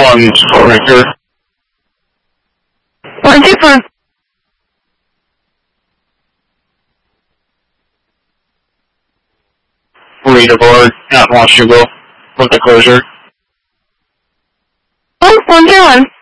1 Sprinter. 124. Readable at Washington with the closure. 121.